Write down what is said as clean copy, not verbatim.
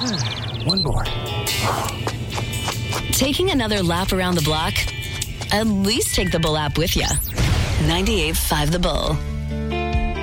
One more. Taking another lap around the block? At least take the Bull app with you. 98.5 The Bull.